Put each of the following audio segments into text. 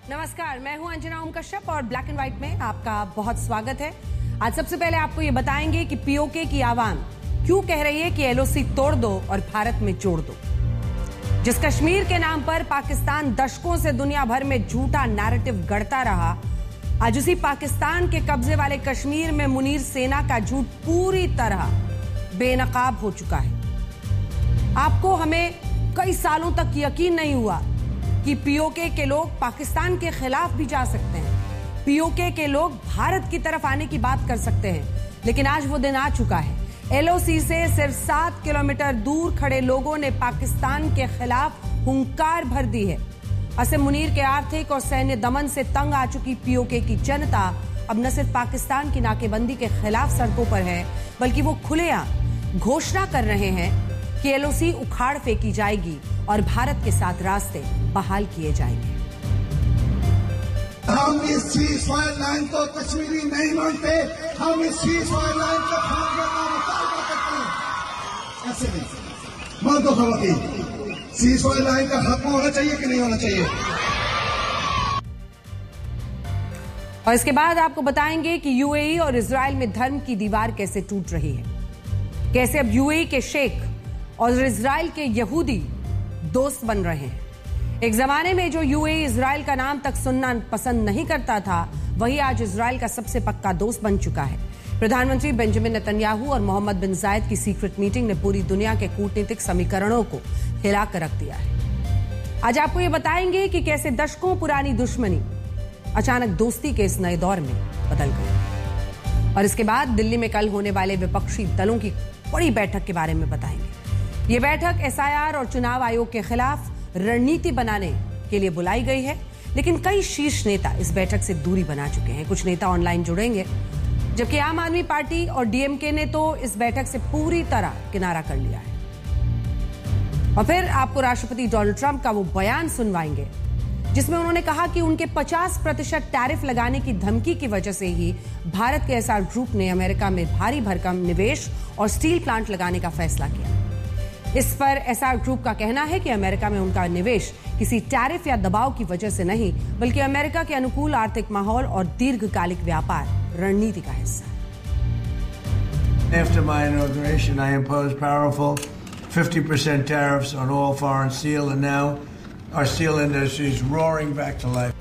नमस्कार, मैं हूं अंजना ओम कश्यप और ब्लैक एंड व्हाइट में आपका बहुत स्वागत है। आज सबसे पहले आपको ये बताएंगे कि पीओके की आवाम क्यों कह रही है कि एलओसी तोड़ दो और भारत में जोड़ दो। जिस कश्मीर के नाम पर पाकिस्तान दशकों से दुनिया भर में झूठा नैरेटिव गढ़ता रहा, आज उसी पाकिस्तान के कब्जे वाले कश्मीर में मुनीर सेना का झूठ पूरी तरह बेनकाब हो चुका है। आपको हमें कई सालों तक यकीन नहीं हुआ कि पीओके के लोग पाकिस्तान के खिलाफ भी जा सकते हैं, पीओके के लोग भारत की तरफ आने की बात कर सकते हैं, लेकिन आज वो दिन आ चुका है। एलओसी से सिर्फ 7 किलोमीटर दूर खड़े लोगों ने पाकिस्तान के खिलाफ हुंकार भर दी है। असम मुनीर के आर्थिक और सैन्य दमन से तंग आ चुकी पीओके की जनता अब न सिर्फ पाकिस्तान की नाकेबंदी के खिलाफ सड़कों पर है, बल्कि वो खुलेआम घोषणा कर रहे हैं कि एलओसी उखाड़ फेंकी जाएगी और भारत के साथ रास्ते बहाल किए जाएंगे। हम इस सीज़फायर लाइन को कश्मीरी नहीं मानते, हम इस सीज़फायर लाइन को फाड़ने का मुतालबा करते हैं। ऐसे नहीं, मर्दों खवातीन, सीज़फायर लाइन का खत्म होना चाहिए कि नहीं होना चाहिए। और इसके बाद आपको बताएंगे कि यूएई और इजराइल में धर्म की दीवार कैसे टूट रही है, कैसे अब यूएई के शेख और इजराइल के यहूदी दोस्त बन रहे हैं। एक जमाने में जो यूएई इजराइल का नाम तक सुनना पसंद नहीं करता था, वही आज इजराइल का सबसे पक्का दोस्त बन चुका है। प्रधानमंत्री बेंजामिन नेतन्याहू और मोहम्मद बिन जायद की सीक्रेट मीटिंग ने पूरी दुनिया के कूटनीतिक समीकरणों को हिलाकर रख दिया है। आज आपको ये बताएंगे कि कैसे दशकों पुरानी दुश्मनी अचानक दोस्ती के इस नए दौर में बदल गई। और इसके बाद दिल्ली में कल होने वाले विपक्षी दलों की बड़ी बैठक के बारे में बताएंगे। ये बैठक एसआईआर और चुनाव आयोग के खिलाफ रणनीति बनाने के लिए बुलाई गई है, लेकिन कई शीर्ष नेता इस बैठक से दूरी बना चुके हैं। कुछ नेता ऑनलाइन जुड़ेंगे, जबकि आम आदमी पार्टी और डीएमके ने तो इस बैठक से पूरी तरह किनारा कर लिया है। और फिर आपको राष्ट्रपति डोनाल्ड ट्रंप का वो बयान सुनवाएंगे जिसमें उन्होंने कहा कि उनके 50% टैरिफ लगाने की धमकी की वजह से ही भारत के एसआर ग्रुप ने अमेरिका में भारी भरकम निवेश और स्टील प्लांट लगाने का फैसला किया। इस पर एसआर ग्रुप का कहना है कि अमेरिका में उनका निवेश किसी टैरिफ या दबाव की वजह से नहीं, बल्कि अमेरिका के अनुकूल आर्थिक माहौल और दीर्घकालिक व्यापार रणनीति का हिस्सा है। After my inauguration, I imposed powerful 50% tariffs on all foreign steel, and now our steel industry is roaring back to life.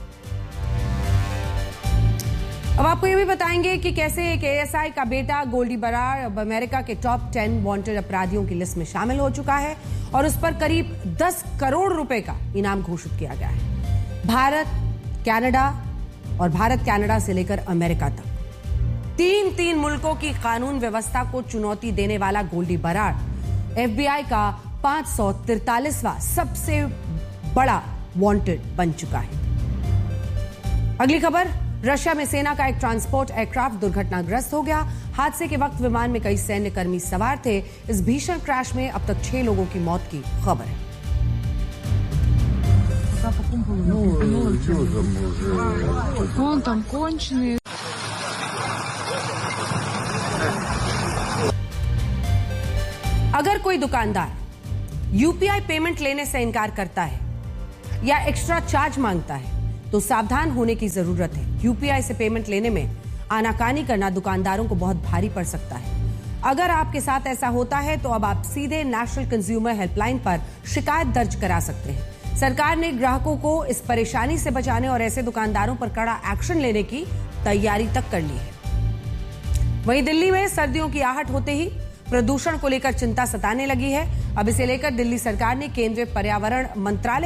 अब आपको ये भी बताएंगे कि कैसे एक एएसआई का बेटा गोल्डी बरार अब अमेरिका के टॉप 10 वांटेड अपराधियों की लिस्ट में शामिल हो चुका है और उस पर करीब 10 करोड़ रुपए का इनाम घोषित किया गया है। भारत, कनाडा और भारत कनाडा से लेकर अमेरिका तक तीन मुल्कों की कानून व्यवस्था को चुनौती देने वाला गोल्डी बरार एफबीआई का 543वां सबसे बड़ा वांटेड बन चुका है। अगली खबर, रशिया में सेना का एक ट्रांसपोर्ट एयरक्राफ्ट दुर्घटनाग्रस्त हो गया। हादसे के वक्त विमान में कई सैन्य कर्मी सवार थे। इस भीषण क्रैश में अब तक 6 लोगों की मौत की खबर है। अगर कोई दुकानदार यूपीआई पेमेंट लेने से इनकार करता है या एक्स्ट्रा चार्ज मांगता है तो सावधान होने की जरूरत है। यूपीआई से पेमेंट लेने में आनाकानी करना दुकानदारों को बहुत भारी पड़ सकता है। अगर आपके साथ ऐसा होता है तो अब आप सीधे नेशनल कंज्यूमर हेल्पलाइन पर शिकायत दर्ज करा सकते हैं। सरकार ने ग्राहकों को इस परेशानी से बचाने और ऐसे दुकानदारों पर कड़ा एक्शन लेने की तैयारी तक कर ली है। वहीं दिल्ली में सर्दियों की आहट होते ही प्रदूषण को लेकर चिंता सताने लगी है। अब इसे लेकर दिल्ली सरकार ने केंद्रीय पर्यावरण मंत्रालय